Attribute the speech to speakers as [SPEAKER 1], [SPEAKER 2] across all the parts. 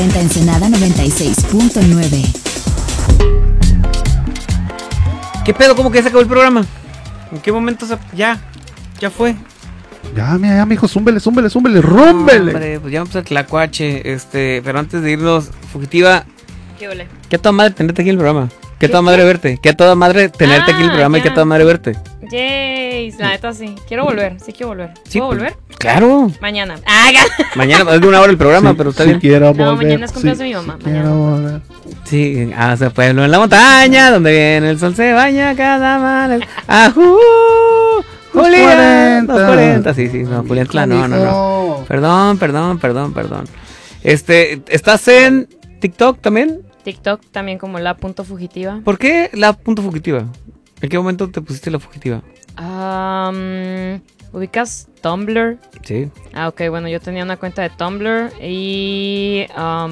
[SPEAKER 1] Ensenada 96.9.
[SPEAKER 2] ¿Qué pedo? ¿Cómo que se acabó el programa? ¿En qué momento ya fue?
[SPEAKER 3] Ya, mijo, zúmbele, rúmbele.
[SPEAKER 2] Hombre, pues ya vamos al tlacuache, pero antes de irnos, Fugitiva.
[SPEAKER 4] ¿Qué ole?
[SPEAKER 2] ¿Qué a toda madre tenerte aquí en el programa? ¿Qué a toda madre verte? ¿Qué a toda madre tenerte aquí en el programa y qué a toda madre verte?
[SPEAKER 4] Yay, la neta sí. Quiero volver. ¿Puedo volver?
[SPEAKER 2] Claro.
[SPEAKER 4] Mañana.
[SPEAKER 2] Mañana es de una hora el programa, pero está bien.
[SPEAKER 3] Quiero
[SPEAKER 4] No,
[SPEAKER 3] volver,
[SPEAKER 4] mañana es cumpleaños de mi mamá. Mañana.
[SPEAKER 2] Sí, hacia pueblo en la montaña, donde viene el sol se baña cada amanecer. ¡Ajú! Julián, 240. Sí, no, Julián no. Perdón. ¿Estás en TikTok también?
[SPEAKER 4] TikTok también como la.fugitiva.
[SPEAKER 2] ¿Por qué la.fugitiva? ¿En qué momento te pusiste la fugitiva?
[SPEAKER 4] ¿Ubicas Tumblr?
[SPEAKER 2] Sí.
[SPEAKER 4] Ok, bueno, yo tenía una cuenta de Tumblr y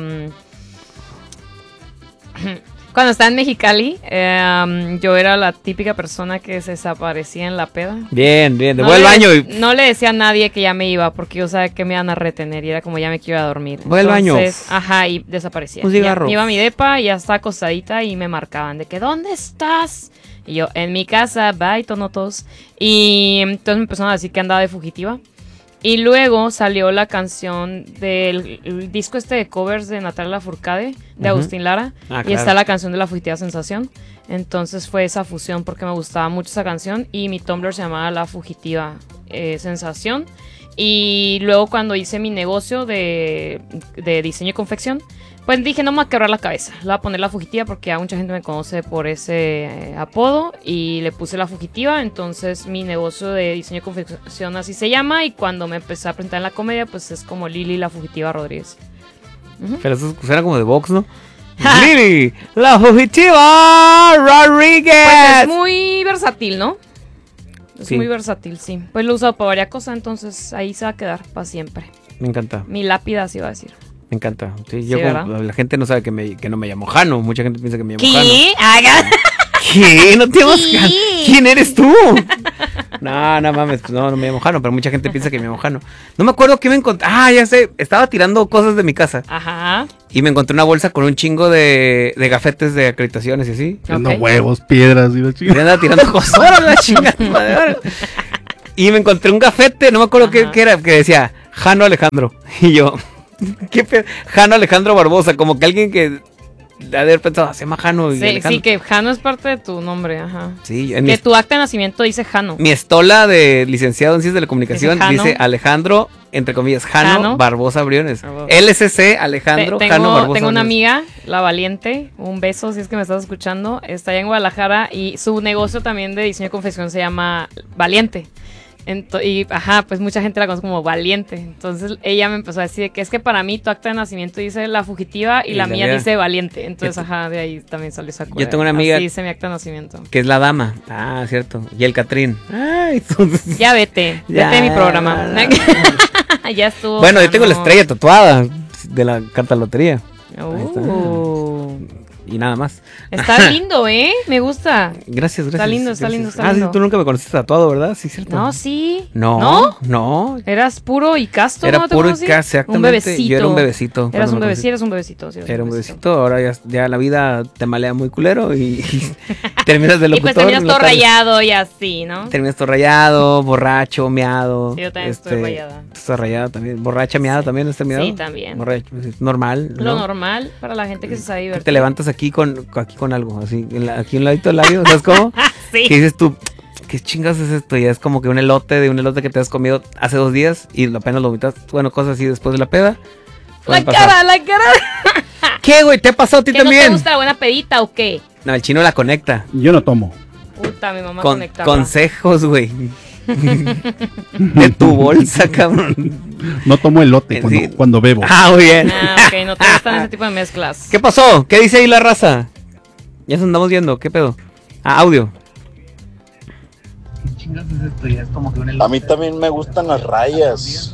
[SPEAKER 4] cuando estaba en Mexicali, yo era la típica persona que se desaparecía en la peda.
[SPEAKER 2] Bien, voy al baño.
[SPEAKER 4] No le decía a nadie que ya me iba porque yo sabía que me iban a retener y era como ya me quiero ir a dormir.
[SPEAKER 2] Voy al baño.
[SPEAKER 4] Ajá, y desaparecía.
[SPEAKER 2] Un cigarro.
[SPEAKER 4] Me iba a mi depa y ya estaba acostadita y me marcaban de que ¿dónde estás? Y yo, en mi casa, bye, tonotos. Y entonces me empezaron a decir que andaba de fugitiva. Y luego salió la canción del disco de covers de Natalia Lafourcade, de Agustín Lara. Y está la canción de La Fugitiva Sensación. Entonces fue esa fusión porque me gustaba mucho esa canción. Y mi Tumblr se llamaba La Fugitiva Sensación. Y luego cuando hice mi negocio de diseño y confección, pues dije, no me voy a quebrar la cabeza. Le voy a poner La Fugitiva porque ya mucha gente me conoce por ese apodo. Y le puse La Fugitiva. Entonces mi negocio de diseño y confección así se llama. Y cuando me empecé a presentar en la comedia, pues es como Lili La Fugitiva Rodríguez.
[SPEAKER 2] Pero eso suena como de Vox, ¿no? Lili La Fugitiva Rodríguez.
[SPEAKER 4] Pues es muy versátil, ¿no? Es
[SPEAKER 2] Sí.
[SPEAKER 4] muy versátil, sí. Pues lo he usado para varias cosas, entonces ahí se va a quedar para siempre.
[SPEAKER 2] Me encanta.
[SPEAKER 4] Mi lápida, así va a decir.
[SPEAKER 2] Me encanta. Sí,
[SPEAKER 4] Sí,
[SPEAKER 2] yo
[SPEAKER 4] ¿verdad?
[SPEAKER 2] la gente no sabe que no me llamo Jano. Mucha gente piensa que me llamo
[SPEAKER 4] ¿Qué?
[SPEAKER 2] Jano. ¿Qué? ¿No te llamas Jano? ¿Quién eres tú? No mames, pues no me llamo Jano, pero mucha gente piensa que me llamo Jano. No me acuerdo qué me encontré. Ya sé, estaba tirando cosas de mi casa.
[SPEAKER 4] Ajá.
[SPEAKER 2] Y me encontré una bolsa con un chingo de gafetes de acreditaciones y así.
[SPEAKER 3] Tirando
[SPEAKER 4] Ok.
[SPEAKER 3] huevos, piedras y la
[SPEAKER 2] Y
[SPEAKER 3] chingada.
[SPEAKER 2] andaba tirando cosas. ¡Órale, la chingada madre! Y me encontré un gafete, no me acuerdo qué era, que decía Jano Alejandro. Y yo, ¿qué pedo? Jano Alejandro Barbosa, como que alguien que de haber pensado, se llama Jano y
[SPEAKER 4] Sí,
[SPEAKER 2] Alejandro.
[SPEAKER 4] sí, que Jano es parte de tu nombre, ajá.
[SPEAKER 2] Sí,
[SPEAKER 4] Que tu acta de nacimiento dice Jano.
[SPEAKER 2] mi estola de licenciado en Ciencias de la Comunicación
[SPEAKER 4] Dice Jano.
[SPEAKER 2] dice Alejandro, entre comillas, Jano
[SPEAKER 4] Jano.
[SPEAKER 2] Barbosa Briones.
[SPEAKER 4] Barbosa.
[SPEAKER 2] LCC Alejandro Jano Barbosa
[SPEAKER 4] Tengo una
[SPEAKER 2] Briones.
[SPEAKER 4] amiga, La Valiente, un beso si es que me estás escuchando, está allá en Guadalajara y su negocio también de diseño y confección se llama Valiente. Pues mucha gente la conoce como Valiente. Entonces ella me empezó a decir que es que para mí tu acta de nacimiento dice La Fugitiva y la mía dice Valiente. Entonces, de ahí también salió esa cosa.
[SPEAKER 2] Yo tengo una amiga-
[SPEAKER 4] Así dice mi acta de nacimiento.
[SPEAKER 2] Que es la dama. Cierto. Y el Catrín. Entonces...
[SPEAKER 4] Ya vete de mi programa. Ya estuvo.
[SPEAKER 2] Bueno, yo tengo la
[SPEAKER 4] Jano.
[SPEAKER 2] estrella tatuada de la carta lotería. Ahí está. Y nada más.
[SPEAKER 4] Está lindo, ¿eh? Me gusta.
[SPEAKER 2] Gracias.
[SPEAKER 4] Está lindo, está lindo, está
[SPEAKER 2] Sí,
[SPEAKER 4] lindo.
[SPEAKER 2] tú nunca me conociste tatuado, ¿verdad? Sí, cierto.
[SPEAKER 4] No, sí.
[SPEAKER 2] No.
[SPEAKER 4] Eras puro y casto,
[SPEAKER 2] Era
[SPEAKER 4] ¿no? ¿Te
[SPEAKER 2] puro y
[SPEAKER 4] conocí?
[SPEAKER 2] casto, exactamente.
[SPEAKER 4] Un bebecito.
[SPEAKER 2] Yo era un bebecito.
[SPEAKER 4] Eras
[SPEAKER 2] cuando
[SPEAKER 4] un
[SPEAKER 2] me
[SPEAKER 4] bebecito,
[SPEAKER 2] conocí.
[SPEAKER 4] eras un bebecito. Sí, eras
[SPEAKER 2] Era un bebecito, ahora ya la vida te malea muy culero y terminas de
[SPEAKER 4] Y
[SPEAKER 2] locutor.
[SPEAKER 4] pues terminas
[SPEAKER 2] en la
[SPEAKER 4] todo
[SPEAKER 2] tarde.
[SPEAKER 4] rayado y así, ¿no?
[SPEAKER 2] Terminas todo rayado, borracho, meado.
[SPEAKER 4] Sí, yo también estoy rayada.
[SPEAKER 2] Estás rayada también. Borracha, meada también, ¿has terminado?
[SPEAKER 4] Sí, también.
[SPEAKER 2] Borracho, pues, es normal.
[SPEAKER 4] Lo
[SPEAKER 2] ¿no?
[SPEAKER 4] normal para la gente que se sabe
[SPEAKER 2] Que
[SPEAKER 4] divertir.
[SPEAKER 2] te levantas aquí con algo, así, aquí un ladito del labio, ¿sabes cómo?
[SPEAKER 4] Sí.
[SPEAKER 2] Que dices tú, ¿qué chingas es esto? Y es como que un elote que te has comido hace 2 días y apenas lo vomitas, bueno, cosas así después de la peda.
[SPEAKER 4] La
[SPEAKER 2] pueden pasar.
[SPEAKER 4] cara.
[SPEAKER 2] ¿Qué, güey? ¿Te ha pasado a ti
[SPEAKER 4] ¿Que no te
[SPEAKER 2] también?
[SPEAKER 4] gusta la buena pedita o qué?
[SPEAKER 2] No, el chino la conecta.
[SPEAKER 3] Yo no tomo.
[SPEAKER 4] Puta, mi mamá
[SPEAKER 2] Con
[SPEAKER 4] conectaba.
[SPEAKER 2] consejos, güey. De tu bolsa, cabrón.
[SPEAKER 3] No tomo elote
[SPEAKER 2] Sí.
[SPEAKER 3] cuando bebo.
[SPEAKER 2] Muy bien.
[SPEAKER 4] Ok, no te gustan ese tipo de mezclas.
[SPEAKER 2] ¿Qué pasó? ¿Qué dice ahí la raza? Ya nos andamos viendo, ¿qué pedo? Audio.
[SPEAKER 5] A mí también me gustan las rayas.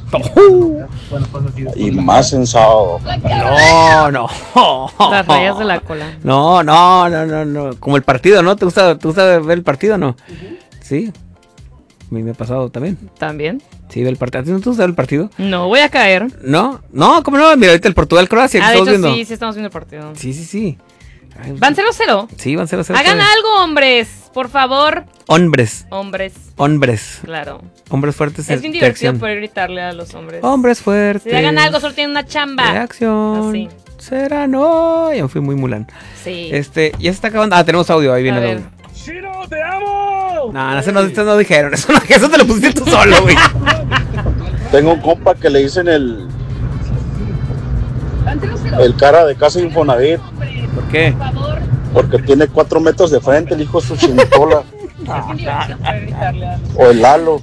[SPEAKER 5] Y más en sábado.
[SPEAKER 2] No.
[SPEAKER 4] Las rayas de la cola.
[SPEAKER 2] No. Como el partido, ¿no? ¿Te gusta ver el partido o no? Sí. A mí me ha pasado también.
[SPEAKER 4] También.
[SPEAKER 2] Sí, ve el partido. ¿A ti no te gusta el partido?
[SPEAKER 4] No voy a caer.
[SPEAKER 2] No, ¿cómo no? Mira, ahorita el Portugal-Croacia que
[SPEAKER 4] De
[SPEAKER 2] estamos
[SPEAKER 4] hecho,
[SPEAKER 2] viendo.
[SPEAKER 4] sí estamos viendo el partido.
[SPEAKER 2] Sí. Ay,
[SPEAKER 4] ¿Van 0-0?
[SPEAKER 2] Sí, van 0-0.
[SPEAKER 4] Hagan algo, hombres. Por favor.
[SPEAKER 2] Hombres.
[SPEAKER 4] Claro.
[SPEAKER 2] Hombres fuertes.
[SPEAKER 4] Es bien
[SPEAKER 2] de
[SPEAKER 4] divertido
[SPEAKER 2] acción.
[SPEAKER 4] poder gritarle a los hombres.
[SPEAKER 2] Hombres fuertes.
[SPEAKER 4] Si hagan algo, solo tienen una chamba.
[SPEAKER 2] De acción.
[SPEAKER 4] Así.
[SPEAKER 2] Será no. Ya me fui muy Mulan.
[SPEAKER 4] Sí.
[SPEAKER 2] Ya se está acabando. Tenemos audio. Ahí viene
[SPEAKER 4] A
[SPEAKER 2] el
[SPEAKER 4] ver.
[SPEAKER 2] audio.
[SPEAKER 6] ¡Shiro, te amo!
[SPEAKER 2] No, eso no dijeron. Eso te lo pusiste tú solo, güey.
[SPEAKER 5] Tengo un compa que le dicen el cara de casa Infonavit,
[SPEAKER 2] ¿Por qué?
[SPEAKER 5] porque tiene 4 metros de frente, el hijo de su chintola. O el Lalo,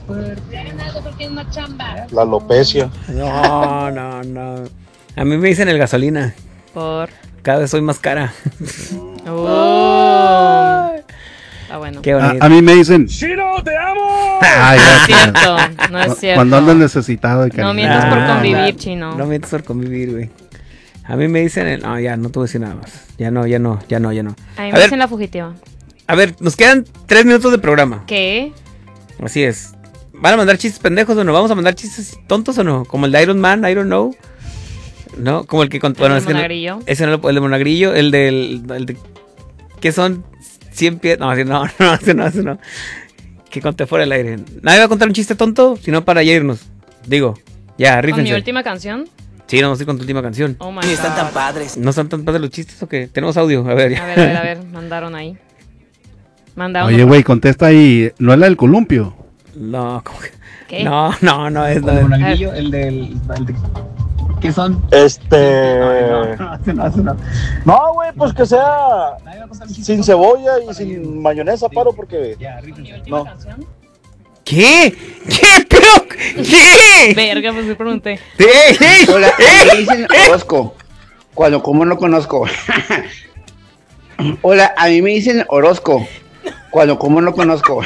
[SPEAKER 5] la alopecia.
[SPEAKER 2] No. A mí me dicen el gasolina.
[SPEAKER 4] Por.
[SPEAKER 2] Cada vez soy más cara.
[SPEAKER 4] Está bueno.
[SPEAKER 2] Qué bonito.
[SPEAKER 3] A mí me dicen.
[SPEAKER 6] ¡Shiro, te amo!
[SPEAKER 3] Ay,
[SPEAKER 4] No es
[SPEAKER 3] gracias.
[SPEAKER 4] cierto. No es cierto.
[SPEAKER 3] Cuando andas necesitado de cariño.
[SPEAKER 4] No mientas por convivir, chino.
[SPEAKER 2] No mientas por convivir, güey. A mí me dicen no, ya, no te voy a decir nada más. Ya no.
[SPEAKER 4] A mí
[SPEAKER 2] A
[SPEAKER 4] me
[SPEAKER 2] ver.
[SPEAKER 4] dicen la fugitiva.
[SPEAKER 2] A ver, nos quedan 3 minutos de programa.
[SPEAKER 4] ¿Qué?
[SPEAKER 2] Así es. ¿Van a mandar chistes pendejos o no? ¿Vamos a mandar chistes tontos o no? Como el de Iron Man, I don't know. No, como el que contó.
[SPEAKER 4] ¿El
[SPEAKER 2] Es que no,
[SPEAKER 4] monagrillo?
[SPEAKER 2] ese no, el de Monagrillo, el de que son 100 pies. No, ese no. Que conté fuera del aire. Nadie va a contar un chiste tonto, sino para ya irnos. Digo, ya,
[SPEAKER 4] ¿Con mi
[SPEAKER 2] rífense.
[SPEAKER 4] última canción?
[SPEAKER 2] Sí, no, sí, con tu última canción.
[SPEAKER 4] Oh my God. Están tan padres.
[SPEAKER 2] ¿No están tan padres los chistes o qué? Tenemos audio, a ver.
[SPEAKER 4] A ver. Mandaron ahí.
[SPEAKER 3] Oye, güey, contesta ahí. ¿No es la del columpio?
[SPEAKER 2] No, ¿cómo que?
[SPEAKER 4] ¿Qué?
[SPEAKER 2] No, es
[SPEAKER 7] El monaguillo, el de ¿qué son?
[SPEAKER 5] No, güey, pues que sea sin cebolla y sin mayonesa, paro, porque no.
[SPEAKER 2] ¿Qué? ¿Pero? ¿Qué?
[SPEAKER 4] Verga, pues me pregunté.
[SPEAKER 8] Hola, me dicen Orozco. Cuando como no conozco. Hola, a mí me dicen Orozco. Cuando como no conozco.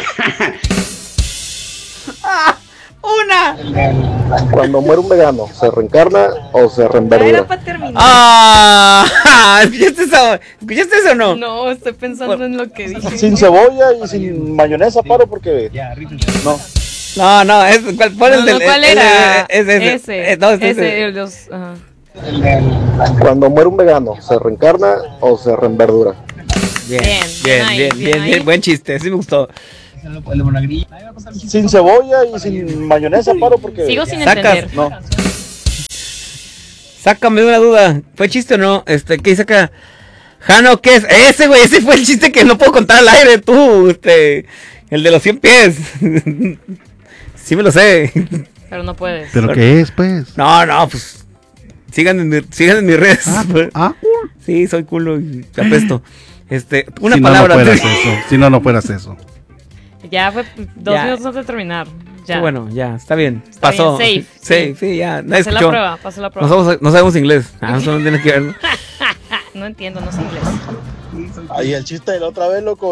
[SPEAKER 5] Cuando muere un vegano, ¿se reencarna o se
[SPEAKER 4] Era
[SPEAKER 5] reenverdura?
[SPEAKER 4] para terminar.
[SPEAKER 2] ¿Escuchaste eso o no?
[SPEAKER 4] No, estoy pensando en lo que dije.
[SPEAKER 5] Sin cebolla y sin mayonesa, paro, porque no.
[SPEAKER 2] No, ¿cuál es el
[SPEAKER 4] ¿cuál era?
[SPEAKER 2] Ese.
[SPEAKER 4] Los, ajá.
[SPEAKER 5] Cuando muere un vegano, ¿se reencarna o se reenverdura?
[SPEAKER 2] Bien. Buen chiste, sí me gustó.
[SPEAKER 7] El monagrillo.
[SPEAKER 5] Sin cebolla y sin mayonesa, paro, porque
[SPEAKER 4] Sigo sin
[SPEAKER 2] Sacas,
[SPEAKER 4] entender.
[SPEAKER 5] no.
[SPEAKER 2] Sácame de una duda. ¿Fue chiste o no? ¿Qué dice acá? Jano, ¿qué es? Ese, güey, ese fue el chiste que no puedo contar al aire, tú. El de los 100 pies. Sí me lo sé.
[SPEAKER 4] Pero no puedes.
[SPEAKER 3] ¿Pero qué es, pues?
[SPEAKER 2] No, pues. Sigan en mis redes.
[SPEAKER 3] Cool.
[SPEAKER 2] Sí, soy culo y te apesto. Una
[SPEAKER 3] Si
[SPEAKER 2] palabra.
[SPEAKER 3] No fueras eso. Si no fueras eso.
[SPEAKER 4] Ya fue 2
[SPEAKER 2] Ya.
[SPEAKER 4] minutos antes de terminar. Ya.
[SPEAKER 2] Bueno, ya, está bien.
[SPEAKER 4] Está
[SPEAKER 2] Pasó.
[SPEAKER 4] bien, safe,
[SPEAKER 2] Sí,
[SPEAKER 4] sí.
[SPEAKER 2] sí, ya. Nadie
[SPEAKER 4] Pasé la
[SPEAKER 2] escuchó.
[SPEAKER 4] prueba.
[SPEAKER 2] No sabemos inglés. Eso no tiene que ver. ¿no?
[SPEAKER 4] No entiendo, no sé inglés.
[SPEAKER 5] Ahí el chiste de la otra vez, loco,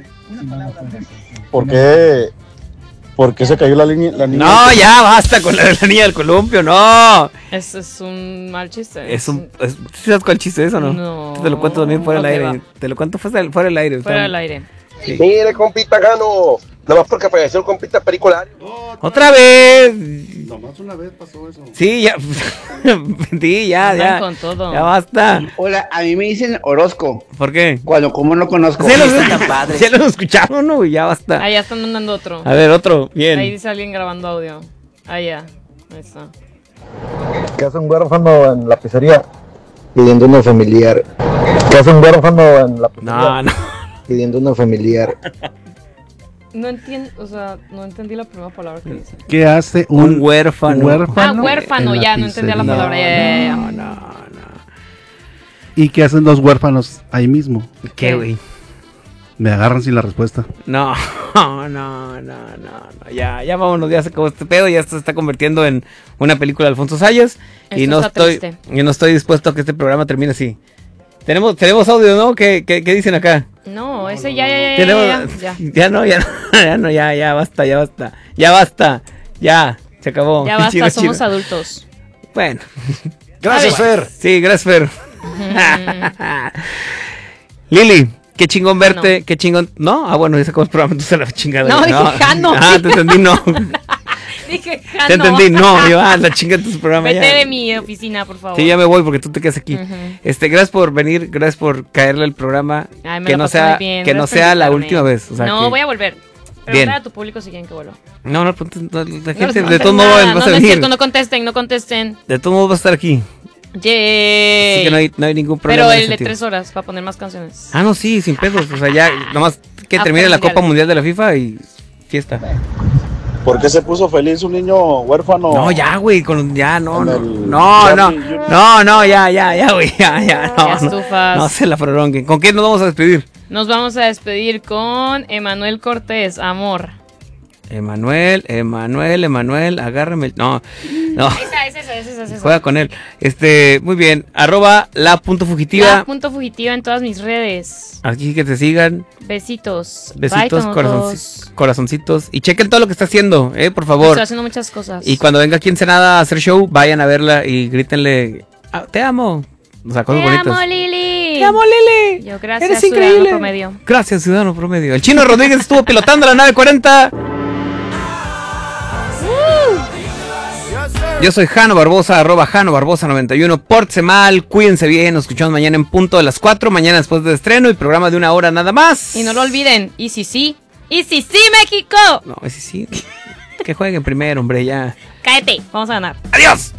[SPEAKER 5] ¿Por qué se cayó la niña?
[SPEAKER 2] No, ya basta con la niña del columpio, no.
[SPEAKER 4] Eso es un mal chiste.
[SPEAKER 2] ¿Sí sabes cuál chiste es o no?
[SPEAKER 4] No.
[SPEAKER 2] Te lo cuento también fuera del
[SPEAKER 4] Ok,
[SPEAKER 2] aire.
[SPEAKER 4] va.
[SPEAKER 2] Te lo cuento fuera del aire.
[SPEAKER 4] Fuera del aire.
[SPEAKER 2] Sí.
[SPEAKER 9] Mire, compita Gano, nada más porque falleció el compita periculario.
[SPEAKER 2] ¡Otra vez!
[SPEAKER 3] Nomás una vez pasó eso.
[SPEAKER 2] Sí, ya. Sí, ya.
[SPEAKER 4] Andan con todo.
[SPEAKER 2] Ya basta.
[SPEAKER 8] Hola, a mí me dicen Orozco.
[SPEAKER 2] ¿Por qué?
[SPEAKER 8] Cuando como no conozco.
[SPEAKER 2] Ya lo escucharon, ¿no? Ya basta.
[SPEAKER 4] Ah, ya están mandando otro.
[SPEAKER 2] A ver, otro. Bien.
[SPEAKER 4] Ahí dice alguien grabando audio. Ah, ya. Ahí está.
[SPEAKER 5] ¿Qué hace un huérfano en la pizzería? Pidiendo una familiar. ¿Qué hace un huérfano en la pizzería?
[SPEAKER 2] No.
[SPEAKER 5] Pidiendo una familiar.
[SPEAKER 4] No entiendo, o sea, no entendí la primera palabra que dice.
[SPEAKER 3] ¿Qué hace
[SPEAKER 2] Un huérfano.
[SPEAKER 4] Ah, huérfano,
[SPEAKER 3] en la
[SPEAKER 4] ya, no entendía la
[SPEAKER 3] pizzería?
[SPEAKER 4] palabra. Ya.
[SPEAKER 2] No.
[SPEAKER 3] ¿Y qué hacen dos huérfanos ahí mismo?
[SPEAKER 2] ¿Qué, güey?
[SPEAKER 3] Me agarran sin la respuesta.
[SPEAKER 2] No. Ya vámonos, ya se acabó este pedo, ya se está convirtiendo en una película de Alfonso Sayas. Y
[SPEAKER 4] Esto
[SPEAKER 2] no
[SPEAKER 4] está triste.
[SPEAKER 2] estoy dispuesto a que este programa termine así. Tenemos audio, ¿no? ¿Qué dicen acá?
[SPEAKER 4] No, ese ya.
[SPEAKER 2] Ya basta. Ya, se acabó.
[SPEAKER 4] Ya basta,
[SPEAKER 2] Chido,
[SPEAKER 4] somos
[SPEAKER 2] chido.
[SPEAKER 4] adultos.
[SPEAKER 2] Bueno.
[SPEAKER 5] Gracias, Fer.
[SPEAKER 2] Sí, gracias, Fer. Lili, Qué chingón verte, qué chingón. No, bueno, ese como es programa, tú se la chingada.
[SPEAKER 4] No, dije Jano.
[SPEAKER 2] Ah, te entendí, no.
[SPEAKER 4] Dije Jano.
[SPEAKER 2] Te entendí, no. Yo, la chingada tu programa.
[SPEAKER 4] Vete
[SPEAKER 2] ya.
[SPEAKER 4] de mi oficina, por favor.
[SPEAKER 2] Sí, ya me voy porque tú te quedas aquí. Gracias por venir, gracias por caerle al programa.
[SPEAKER 4] Ay, me
[SPEAKER 2] que
[SPEAKER 4] la
[SPEAKER 2] no
[SPEAKER 4] pasé
[SPEAKER 2] sea,
[SPEAKER 4] muy bien.
[SPEAKER 2] que no
[SPEAKER 4] Gracias por
[SPEAKER 2] sea la
[SPEAKER 4] invitarme.
[SPEAKER 2] última vez. O sea,
[SPEAKER 4] No,
[SPEAKER 2] que...
[SPEAKER 4] voy a volver.
[SPEAKER 2] Bien.
[SPEAKER 4] Preguntar a tu público si quieren que vuelva.
[SPEAKER 2] No, la gente,
[SPEAKER 4] No
[SPEAKER 2] de todos
[SPEAKER 4] nada,
[SPEAKER 2] modos vas a
[SPEAKER 4] no es
[SPEAKER 2] venir.
[SPEAKER 4] cierto, no contesten.
[SPEAKER 2] De todos modos vas a estar aquí.
[SPEAKER 4] Yay.
[SPEAKER 2] Así que no hay ningún problema.
[SPEAKER 4] Pero
[SPEAKER 2] en
[SPEAKER 4] el
[SPEAKER 2] ese
[SPEAKER 4] de
[SPEAKER 2] sentido.
[SPEAKER 4] 3 horas para poner más canciones.
[SPEAKER 2] Ah, no, sí, sin pedos. O sea, ya, nomás que
[SPEAKER 4] Hasta
[SPEAKER 2] termine la
[SPEAKER 4] mundial.
[SPEAKER 2] Copa Mundial de la FIFA y fiesta.
[SPEAKER 6] ¿Por qué se puso feliz un niño huérfano?
[SPEAKER 2] No, ya, güey, ya, no,
[SPEAKER 6] En
[SPEAKER 2] no,
[SPEAKER 6] el
[SPEAKER 2] no,
[SPEAKER 6] Charlie Junior.
[SPEAKER 2] no, ya, güey, ya, no.
[SPEAKER 4] Ya estufas.
[SPEAKER 2] No se la prolonguen. ¿Con qué nos vamos a despedir?
[SPEAKER 4] Nos vamos a despedir con Emanuel Cortés, Amor.
[SPEAKER 2] Emanuel, agárrame. No.
[SPEAKER 4] Esa.
[SPEAKER 2] Juega con él. Muy bien. @la.fugitiva.
[SPEAKER 4] La.fugitiva en todas mis redes.
[SPEAKER 2] Aquí que te sigan.
[SPEAKER 4] Besitos.
[SPEAKER 2] Besitos,
[SPEAKER 4] Bye,
[SPEAKER 2] corazoncitos. Y chequen todo lo que está haciendo, por favor.
[SPEAKER 4] Estoy haciendo muchas cosas.
[SPEAKER 2] Y cuando venga aquí en Ensenada a hacer show, vayan a verla y grítenle, te amo. O sea, cosas bonitas.
[SPEAKER 4] Te amo, Lili.
[SPEAKER 2] Te amo, Lili.
[SPEAKER 4] Yo, gracias,
[SPEAKER 2] Eres
[SPEAKER 4] Ciudadano
[SPEAKER 2] increíble.
[SPEAKER 4] Promedio.
[SPEAKER 2] Gracias, Ciudadano Promedio. El Chino Rodríguez estuvo pilotando la nave 40. Yo soy Jano Barbosa, @Jano Barbosa 91. Pórtense mal, cuídense bien. Nos escuchamos mañana en punto de las 4. Mañana después del estreno y programa de 1 hora nada más.
[SPEAKER 4] Y no lo olviden. Y si sí, México.
[SPEAKER 2] No, sí. Que jueguen primero, hombre, ya.
[SPEAKER 4] Cállate, vamos a ganar.
[SPEAKER 2] ¡Adiós!